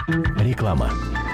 Реклама.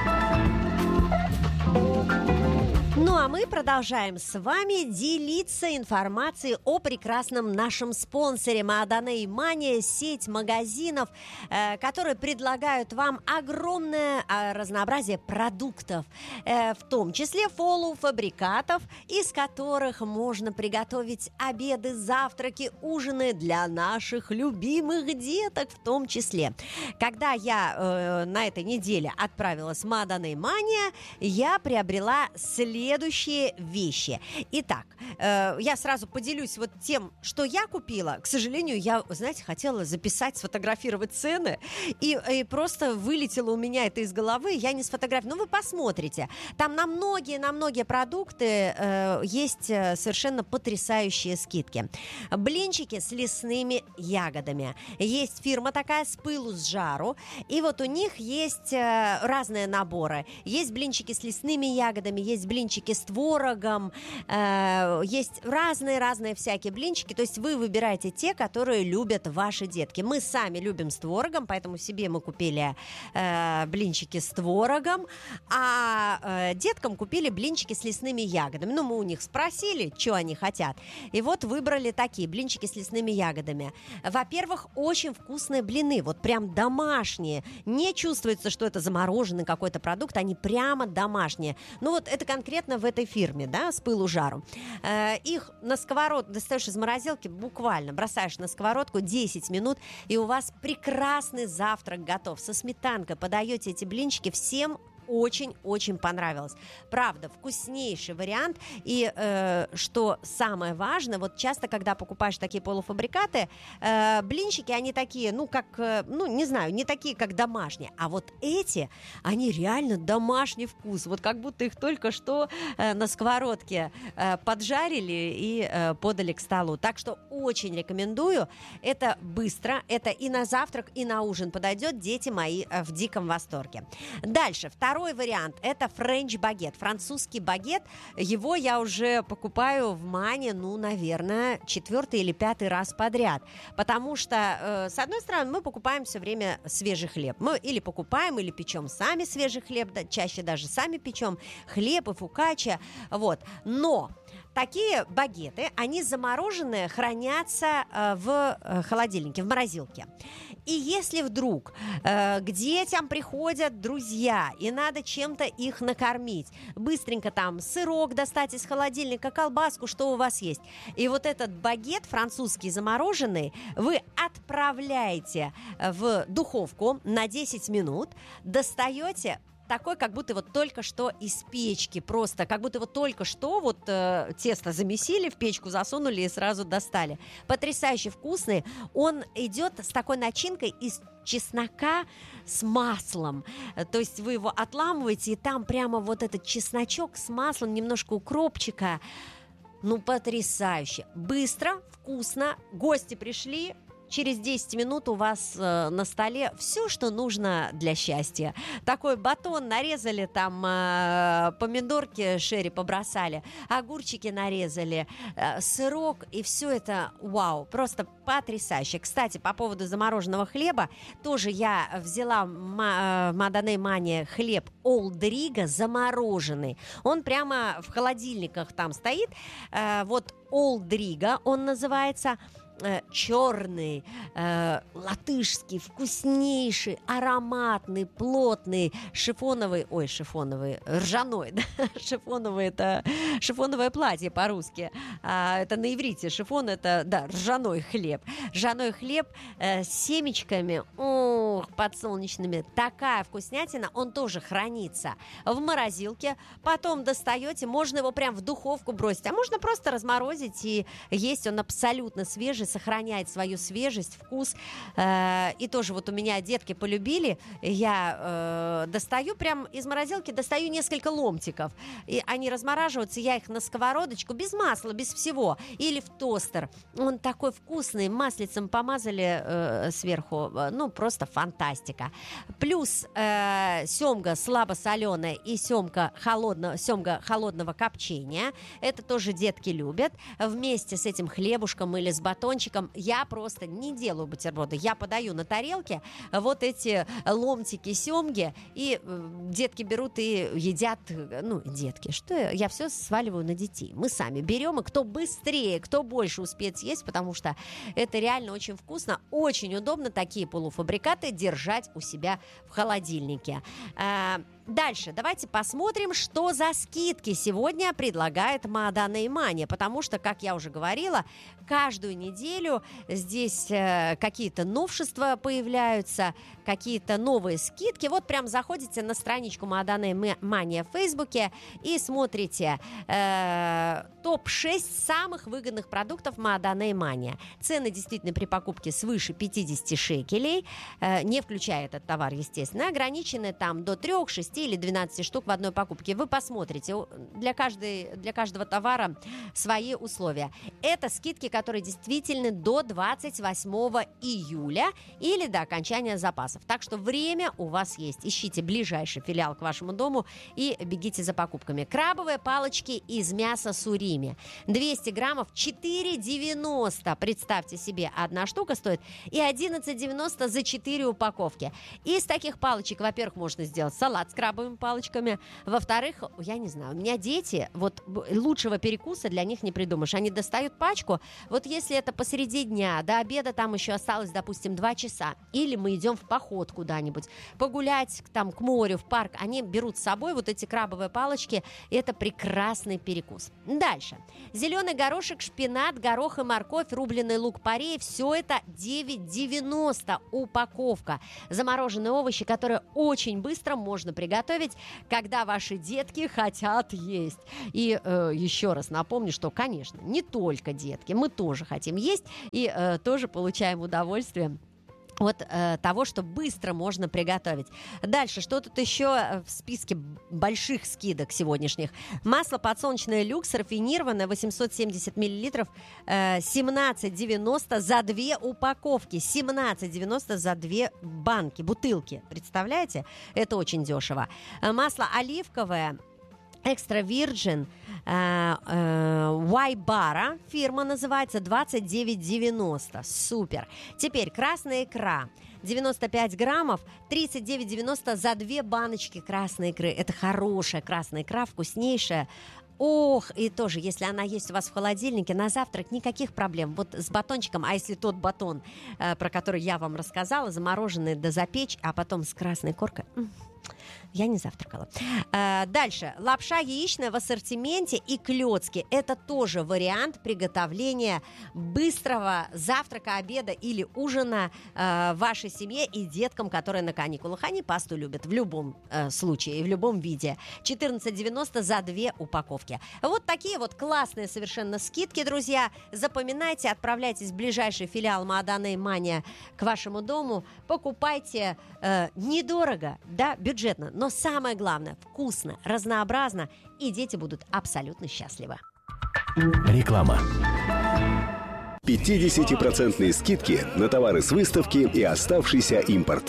Ну а мы продолжаем с вами делиться информацией о прекрасном нашем спонсоре Маданей Мания, сеть магазинов, которые предлагают вам огромное разнообразие продуктов, в том числе полуфабрикатов, из которых можно приготовить обеды, завтраки, ужины для наших любимых деток в том числе. Когда я на этой неделе отправилась в Маданей Мания, я приобрела следующие вещи. Итак, я сразу поделюсь вот тем, что я купила. К сожалению, я, знаете, хотела записать, сфотографировать цены, и просто вылетело у меня это из головы. Я не сфотографировала. Ну, вы посмотрите. Там на многие продукты есть совершенно потрясающие скидки. Блинчики с лесными ягодами. Есть фирма такая «С пылу с жару». И вот у них есть разные наборы. Есть блинчики с лесными ягодами, есть блинчики с творогом, есть разные всякие блинчики. То есть вы выбираете те, которые любят ваши детки. Мы сами любим с творогом, поэтому себе мы купили блинчики с творогом, а деткам купили блинчики с лесными ягодами. Ну, мы у них спросили, что они хотят. И вот выбрали такие блинчики с лесными ягодами. Во-первых, очень вкусные блины, вот прям домашние. Не чувствуется, что это замороженный какой-то продукт, они прямо домашние. Ну вот это конкретно в этой фирме, да, «С пылу жару». Их на сковородку достаешь из морозилки, буквально бросаешь на сковородку 10 минут, и у вас прекрасный завтрак готов. Со сметанкой подаете эти блинчики, всем очень-очень понравилось. Правда, вкуснейший вариант. И что самое важное, вот часто, когда покупаешь такие полуфабрикаты, блинчики, они такие, ну, как, ну, не знаю, не такие, как домашние. А вот эти, они реально домашний вкус. Вот как будто их только что на сковородке поджарили и подали к столу. Так что очень рекомендую. Это быстро, это и на завтрак, и на ужин подойдет. Дети мои в диком восторге. Дальше, второй вариант – это френч-багет, французский багет. Его я уже покупаю в Мане, ну, наверное, 4-й или 5-й раз подряд. Потому что, с одной стороны, мы покупаем все время свежий хлеб. Мы или покупаем, или печем сами свежий хлеб, да, чаще даже сами печем хлеб и фокачча. Вот. Но такие багеты, они замороженные, хранятся в холодильнике, в морозилке. И если вдруг к детям приходят друзья, и надо чем-то их накормить, быстренько там сырок достать из холодильника, колбаску, что у вас есть. И вот этот багет французский замороженный вы отправляете в духовку на 10 минут, достаете такой, как будто вот только что из печки, просто как будто вот только что вот тесто замесили, в печку засунули и сразу достали. Потрясающе вкусный. Он идет с такой начинкой из чеснока с маслом. То есть вы его отламываете, и там прямо вот этот чесночок с маслом, немножко укропчика. Ну, потрясающе. Быстро, вкусно. Гости пришли. Через 10 минут у вас на столе все, что нужно для счастья. Такой батон нарезали, там помидорки шерри побросали, огурчики нарезали, сырок, и все это, вау, просто потрясающе. Кстати, по поводу замороженного хлеба, тоже я взяла в Маданей Мания хлеб Олд Рига замороженный. Он прямо в холодильниках там стоит. Вот Олд Рига он называется. Черный, латышский, вкуснейший, ароматный, плотный, ржаной, да? Шифоновый — это шифоновое платье по-русски, это на иврите, шифон — это, да, ржаной хлеб с семечками, подсолнечными, такая вкуснятина, он тоже хранится в морозилке, потом достаете, можно его прям в духовку бросить, а можно просто разморозить и есть, он абсолютно свежий, сохраняет свою свежесть, вкус. И тоже вот у меня детки полюбили. Я достаю прям из морозилки, достаю несколько ломтиков. И они размораживаются, я их на сковородочку, без масла, без всего. Или в тостер. Он такой вкусный, маслицем помазали сверху. Ну, просто фантастика. фантастика. Плюс семга слабосоленая и семга холодного копчения. Это тоже детки любят. Вместе с этим хлебушком или с батончиком я просто не делаю бутерброды. Я подаю на тарелке вот эти ломтики семги, и детки берут и едят. Ну, детки, что я все сваливаю на детей. Мы сами берем, и кто быстрее, кто больше успеет съесть, потому что это реально очень вкусно, очень удобно такие полуфабрикаты держать у себя в холодильнике. Дальше давайте посмотрим, что за скидки сегодня предлагает Маадана и Мания, потому что, как я уже говорила, каждую неделю здесь какие-то новшества появляются, какие-то новые скидки. Вот прям заходите на страничку Маадана и Мания в Фейсбуке и смотрите топ-6 самых выгодных продуктов Маадана и Мания. Цены действительно при покупке свыше 50 шекелей, не включая этот товар, естественно, ограничены там до 3, 6 или 12 штук в одной покупке. Вы посмотрите, для каждого товара свои условия. Это скидки, которые действительно до 28 июля или до окончания запасов. Так что время у вас есть. Ищите ближайший филиал к вашему дому и бегите за покупками. Крабовые палочки из мяса сурими. 200 граммов 4,90. Представьте себе, одна штука стоит, и 11,90 за 4 упаковки. Из таких палочек, во-первых, можно сделать салат с крабовыми палочками. Во-вторых, я не знаю, у меня дети, вот лучшего перекуса для них не придумаешь. Они достают пачку, вот если это посреди дня, до обеда там еще осталось, допустим, 2 часа, или мы идем в поход куда-нибудь, погулять там к морю, в парк, они берут с собой вот эти крабовые палочки, и это прекрасный перекус. Дальше. Зеленый горошек, шпинат, горох и морковь, рубленый лук-порей, все это 9,90 упаковка. Замороженные овощи, которые очень быстро можно приготовить, когда ваши детки хотят есть. И еще раз напомню, что, конечно, не только детки, мы тоже хотим есть и тоже получаем удовольствие от того, что быстро можно приготовить. Дальше, что тут еще в списке больших скидок сегодняшних? Масло подсолнечное люкс рафинированное 870 миллилитров 17,90 за 2 упаковки. 17,90 за 2 банки, бутылки. Представляете? Это очень дешево. Масло оливковое Extra Virgin Вайбара, фирма называется, 29,90. Супер. Теперь красная икра. 95 граммов, 39,90 за 2 баночки красной икры. Это хорошая красная икра, вкуснейшая. Ох, и тоже, если она есть у вас в холодильнике, на завтрак никаких проблем. Вот с батончиком, а если тот батон, про который я вам рассказала, замороженный да запечь, а потом с красной коркой... Я не завтракала. Дальше. Лапша яичная в ассортименте и клёцки. Это тоже вариант приготовления быстрого завтрака, обеда или ужина вашей семье и деткам, которые на каникулах. Они пасту любят в любом случае и в любом виде. 14,90 за 2 упаковки. Вот такие вот классные совершенно скидки, друзья. Запоминайте, отправляйтесь в ближайший филиал Маадана и Мания к вашему дому. Покупайте недорого, да, бюджетно, но самое главное, вкусно, разнообразно, и дети будут абсолютно счастливы. Реклама. 50% скидки на товары с выставки и оставшийся импорт.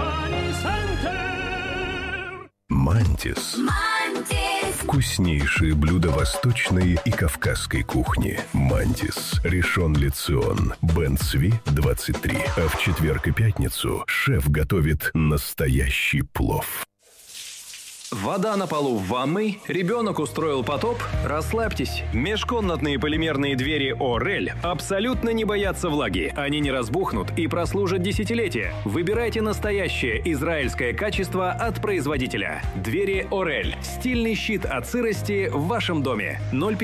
Мантис. Вкуснейшие блюда восточной и кавказской кухни. Мантис. Ришон Ле Цион. Бен Цви, 23. А в четверг и пятницу шеф готовит настоящий плов. Вода на полу в ванной, ребенок устроил потоп? Расслабьтесь. Межкомнатные полимерные двери Орель абсолютно не боятся влаги. Они не разбухнут и прослужат десятилетия. Выбирайте настоящее израильское качество от производителя. Двери Орель. Стильный щит от сырости в вашем доме.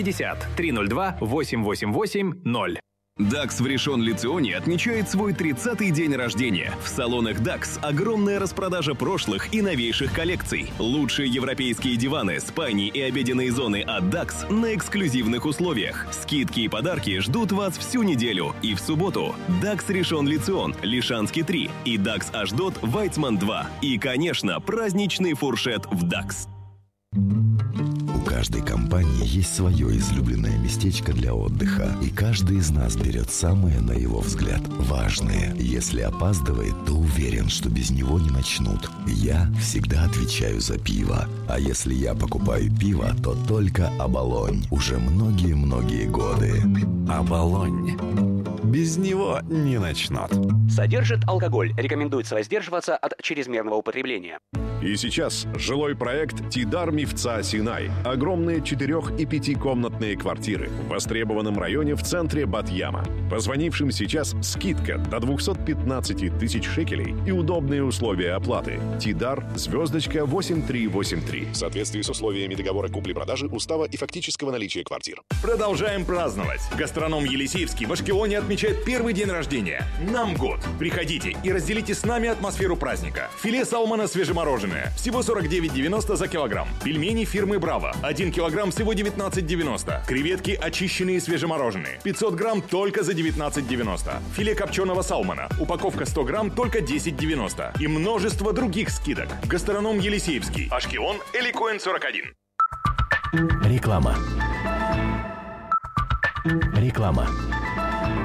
050-302-888-0. DAX в Ришон Ле Ционе отмечает свой 30-й день рождения. В салонах DAX огромная распродажа прошлых и новейших коллекций. Лучшие европейские диваны, спальни и обеденные зоны от DAX на эксклюзивных условиях. Скидки и подарки ждут вас всю неделю. И в субботу DAX Ришон Ле Цион, Лишанский 3 и DAX Ашдот, Вайцман 2. И, конечно, праздничный фуршет в DAX. каждой компании есть свое излюбленное местечко для отдыха, и каждый из нас берет самое, на его взгляд, важное. Если опаздывает, то уверен, что без него не начнут. Я всегда отвечаю за пиво. А если я покупаю пиво, то только «Оболонь». Уже многие-многие годы. «Оболонь». Без него не начнут. Содержит алкоголь. Рекомендуется воздерживаться от чрезмерного употребления. И сейчас жилой проект «Тидар Мифца Синай». Огромные 4- и 5-комнатные квартиры в востребованном районе в центре Бат-Яма. Позвонившим сейчас скидка до 215 тысяч шекелей и удобные условия оплаты. «Тидар» звездочка 8383. В соответствии с условиями договора купли-продажи, устава и фактического наличия квартир. Продолжаем праздновать. Гастроном Елисеевский в Ашкелоне отмечает первый день рождения. Нам год. Приходите и разделите с нами атмосферу праздника. Филе салмона свежемороженое. Всего 49,90 за килограмм. Пельмени фирмы «Браво». 1 килограмм всего 19,90. Креветки очищенные и свежемороженые. 500 грамм только за 19,90. Филе копченого салмона. Упаковка 100 грамм только 10,90. И множество других скидок. Гастроном Елисеевский. Ашкелон, Эликоин 41. Реклама.